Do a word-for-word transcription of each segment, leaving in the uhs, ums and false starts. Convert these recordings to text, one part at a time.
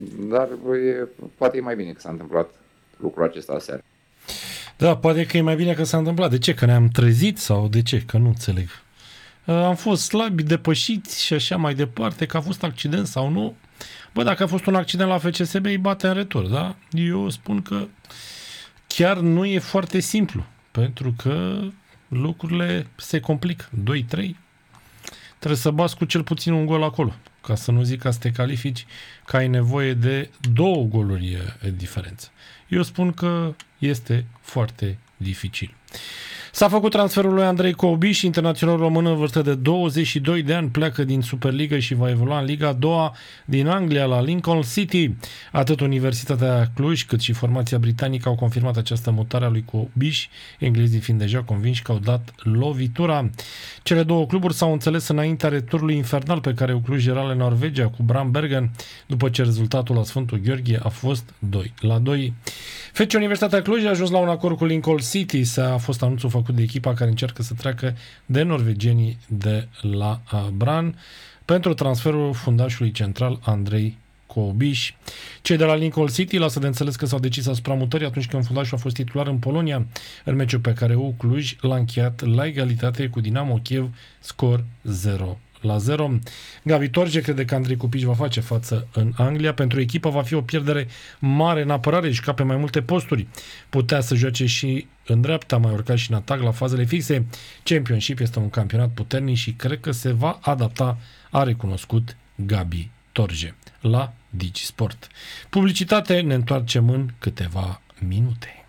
Dar e, poate e mai bine că s-a întâmplat lucrul acesta aseară. Da, poate că e mai bine că s-a întâmplat. De ce? Că ne-am trezit sau de ce? Că nu înțeleg. Am fost slabi, depășiți și așa mai departe, că a fost accident sau nu. Bă, dacă a fost un accident la F C S B, îi bate în retur, da? Eu spun că chiar nu e foarte simplu, pentru că lucrurile se complică. doi trei trebuie să bați cu cel puțin un gol acolo, ca să nu zic ca să te califici, că ai nevoie de două goluri diferență. Eu spun că este foarte dificil. S-a făcut transferul lui Andrei Cobiș, internațional român în vârstă de douăzeci și doi de ani, pleacă din Superliga și va evolua în Liga a doua din Anglia, la Lincoln City. Atât Universitatea Cluj, cât și formația britanică au confirmat această mutare a lui Cobiș, englezii fiind deja convinși că au dat lovitura. Cele două cluburi s-au înțeles înaintea returului infernal pe care Cluj era la Norvegia cu Bram Bergen, după ce rezultatul la Sfântul Gheorghe a fost doi la doi. F C Universitatea Cluj a ajuns la un acord cu Lincoln City, s-a fost anunțul făcut de echipa care încearcă să treacă de norvegienii de la Bran pentru transferul fundașului central Andrei Cobiș. Cei de la Lincoln City lasă de înțeles că s-au decis asupra mutării atunci când fundașul a fost titular în Polonia, în meciul pe care U Cluj l-a încheiat la egalitate cu Dinamo Kiev, scor zero la zero. Gavi Torge crede că Andrei Cobiș va face față în Anglia. Pentru echipă va fi o pierdere mare în apărare și ca pe mai multe posturi. Putea să joace și în dreapta, mai urca și în atac la fazele fixe. Championship este un campionat puternic și cred că se va adapta, a recunoscut Gabi Torge la DigiSport. Publicitate, ne întoarcem în câteva minute.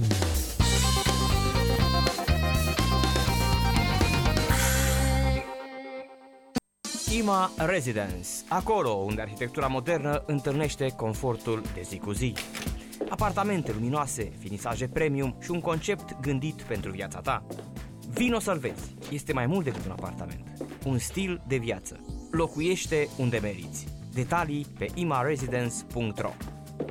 I M A Residence, acolo unde arhitectura modernă întâlnește confortul de zi cu zi. Apartamente luminoase, finisaje premium și un concept gândit pentru viața ta. Vino să-l vezi, este mai mult decât un apartament, un stil de viață. Locuiește unde meriți. Detalii pe i m a residence punct r o.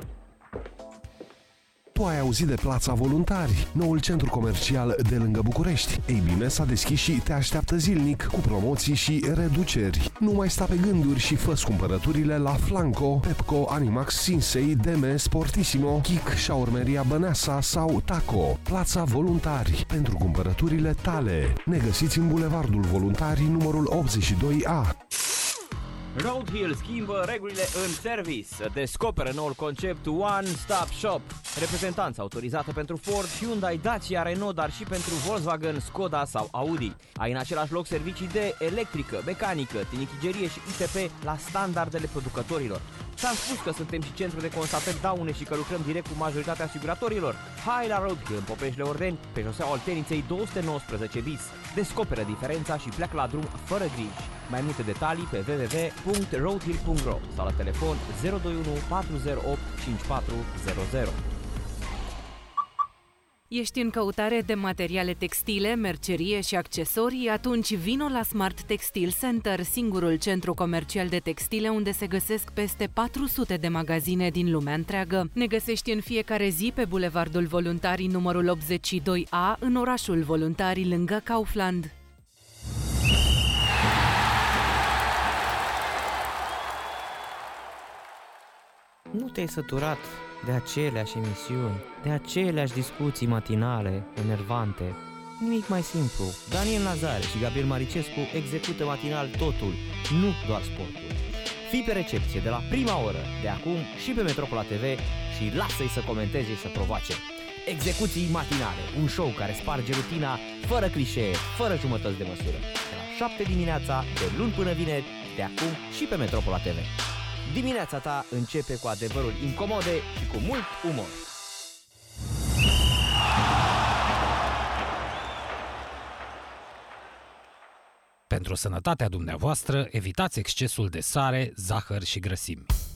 Tu ai auzit de Plața Voluntari, noul centru comercial de lângă București. Ei bine, s-a deschis și te așteaptă zilnic cu promoții și reduceri. Nu mai sta pe gânduri și fă-ți cumpărăturile la Flanco, Pepco, Animax, Sinsei, Deme, Sportissimo, Kik, Shaurmeria Băneasa sau Taco. Plața Voluntari, pentru cumpărăturile tale. Ne găsiți în Bulevardul Voluntari, numărul optzeci și doi A. Roadhill schimbă regulile în service. Descoperă noul concept One Stop Shop. Reprezentanță autorizată pentru Ford, Hyundai, Dacia, Renault, dar și pentru Volkswagen, Skoda sau Audi. Ai în același loc servicii de electrică, mecanică, tinichigerie și I T P la standardele producătorilor. Ți-am spus că suntem și centru de constatări daune și că lucrăm direct cu majoritatea asiguratorilor. Hai la Roadhill în Popeșle Ordeni, pe șoseaua Olteniței două sute nouăsprezece bis. Descoperă diferența și pleacă la drum fără griji. Mai multe detalii pe w w w punct roadhill punct r o sau la telefon zero doi unu patru zero opt cinci patru zero zero. Ești în căutare de materiale textile, mercerie și accesorii? Atunci vino la Smart Textile Center, singurul centru comercial de textile unde se găsesc peste patru sute de magazine din lumea întreagă. Ne găsești în fiecare zi pe Bulevardul Voluntarii numărul optzeci și doi A, în orașul Voluntarii, lângă Kaufland. Nu te-ai săturat de aceleași emisiuni, de aceleași discuții matinale, enervante? Nimic mai simplu. Daniel Nazare și Gabriel Maricescu execută matinal totul, nu doar sportul. Fii pe recepție de la prima oră, de acum și pe Metropola T V și lasă-i să comenteze și să provoace. Execuții matinale, un show care sparge rutina, fără clișee, fără jumătăți de măsură. De la șapte dimineața, de luni până vineri, de acum și pe Metropola T V. Dimineața ta începe cu adevărul incomode și cu mult umor. Pentru sănătatea dumneavoastră, evitați excesul de sare, zahăr și grăsimi.